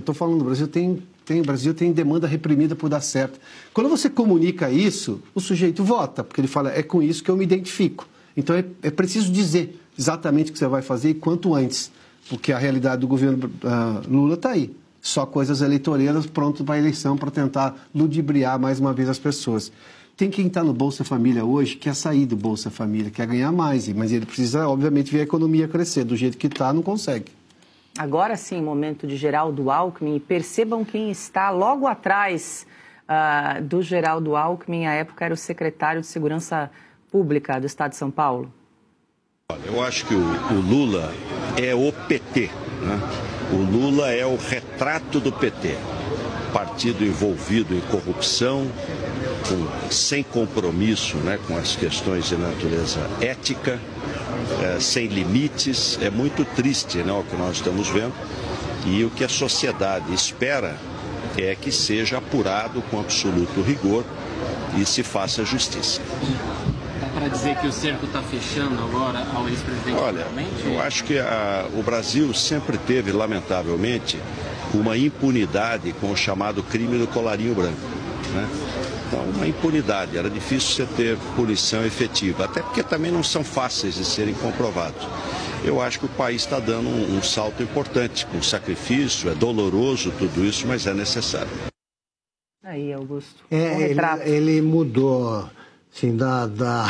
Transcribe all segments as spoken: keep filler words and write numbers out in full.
estou falando, o Brasil tem, tem, o Brasil tem demanda reprimida por dar certo. Quando você comunica isso, o sujeito vota, porque ele fala, é com isso que eu me identifico. Então, é, é preciso dizer exatamente o que você vai fazer e quanto antes, porque a realidade do governo uh, Lula está aí. Só coisas eleitoreiras prontas para a eleição, para tentar ludibriar mais uma vez as pessoas. Tem quem está no Bolsa Família hoje, quer sair do Bolsa Família, quer ganhar mais, mas ele precisa, obviamente, ver a economia crescer. Do jeito que está, não consegue. Agora sim, momento de Geraldo Alckmin. Percebam quem está logo atrás uh, do Geraldo Alckmin. À época era o secretário de Segurança Pública do Estado de São Paulo. Eu acho que o, o Lula é o P T, né? O Lula é o retrato do P T. Partido envolvido em corrupção, com, sem compromisso, né, com as questões de natureza ética, é, sem limites. É muito triste, né, o que nós estamos vendo. E o que a sociedade espera é que seja apurado com absoluto rigor e se faça justiça. Dá para dizer que o cerco está fechando agora ao ex-presidente? Olha, eu acho que a, o Brasil sempre teve, lamentavelmente, uma impunidade com o chamado crime do colarinho branco, né? Então, uma impunidade, era difícil você ter punição efetiva, até porque também não são fáceis de serem comprovados. Eu acho que o país está dando um, um salto importante, com sacrifício, é doloroso tudo isso, mas é necessário. Aí, Augusto, é, um retrato. Ele, ele mudou, assim, da... da...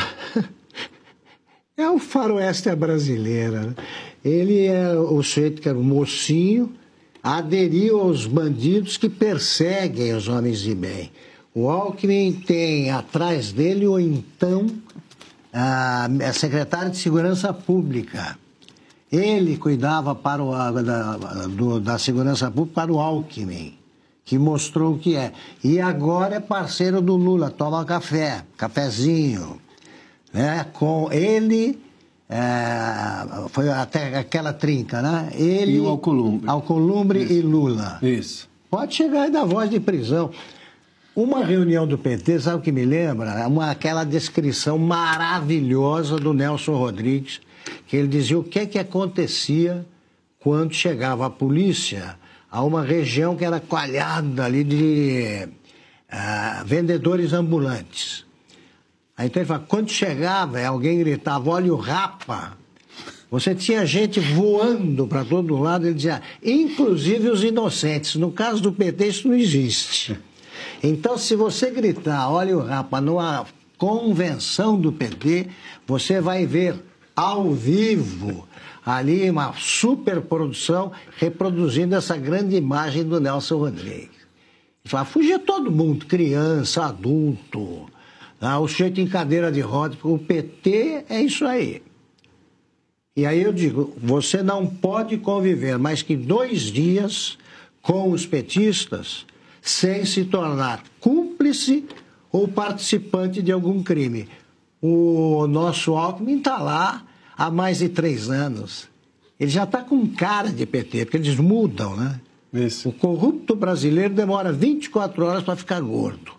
é o faroeste brasileira, né? Ele é o sujeito que era um mocinho, aderiu aos bandidos que perseguem os homens de bem. O Alckmin tem atrás dele o então a, a secretário de Segurança Pública. Ele cuidava para o, da, do, da Segurança Pública para o Alckmin, que mostrou o que é. E agora é parceiro do Lula, toma café, cafezinho, né? Com ele... É, foi até aquela trinca, né? Ele, e o Alcolumbre. Alcolumbre e Lula. Isso. Pode chegar e dar voz de prisão. Uma reunião do P T, sabe o que me lembra? Uma, aquela descrição maravilhosa do Nelson Rodrigues, que ele dizia o que é que acontecia quando chegava a polícia a uma região que era coalhada ali de uh, vendedores ambulantes. Aí então ele fala, quando chegava, alguém gritava, olha o rapa, você tinha gente voando para todo lado, ele dizia, inclusive os inocentes. No caso do P T, isso não existe. Então, se você gritar, olha o rapa, numa convenção do P T, você vai ver ao vivo ali uma superprodução reproduzindo essa grande imagem do Nelson Rodrigues. Ele fala, fugia todo mundo, criança, adulto... Ah, o sujeito em cadeira de rodas, o P T é isso aí. E aí eu digo, você não pode conviver mais que dois dias com os petistas sem se tornar cúmplice ou participante de algum crime. O nosso Alckmin está lá há mais de três anos. Ele já está com cara de P T, porque eles mudam, né? Isso. O corrupto brasileiro demora vinte e quatro horas para ficar gordo.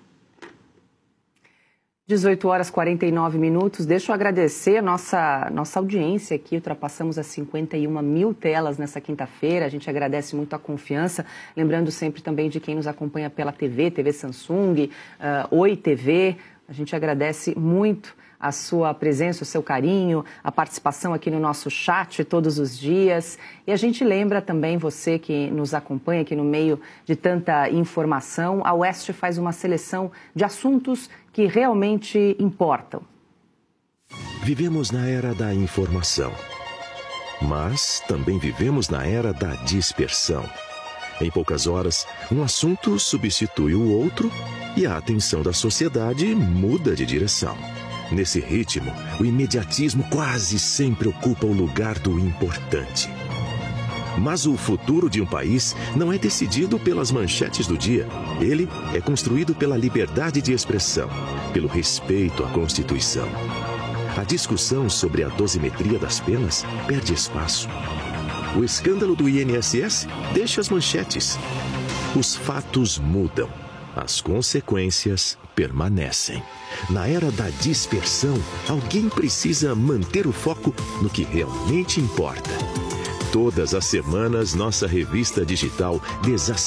dezoito horas e quarenta e nove minutos. Deixa eu agradecer a nossa, nossa audiência aqui. Ultrapassamos as cinquenta e uma mil telas nessa quinta-feira. A gente agradece muito a confiança. Lembrando sempre também de quem nos acompanha pela T V, T V Samsung, uh, Oi T V. A gente agradece muito a sua presença, o seu carinho, a participação aqui no nosso chat todos os dias. E a gente lembra também, você que nos acompanha aqui no meio de tanta informação, a Oeste faz uma seleção de assuntos que realmente importam. Vivemos na era da informação, mas também vivemos na era da dispersão. Em poucas horas, um assunto substitui o outro e a atenção da sociedade muda de direção. Nesse ritmo, o imediatismo quase sempre ocupa o lugar do importante. Mas o futuro de um país não é decidido pelas manchetes do dia. Ele é construído pela liberdade de expressão, pelo respeito à Constituição. A discussão sobre a dosimetria das penas perde espaço. O escândalo do I N S S deixa as manchetes. Os fatos mudam. As consequências permanecem. Na era da dispersão, alguém precisa manter o foco no que realmente importa. Todas as semanas, nossa revista digital desafia